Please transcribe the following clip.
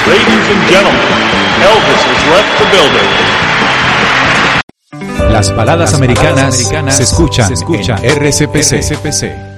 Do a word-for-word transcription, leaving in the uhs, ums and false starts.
Ladies and gentlemen, Elvis has left the building. Las baladas Las americanas, baladas americanas se escuchan, se escuchan en R C P C. R C P C.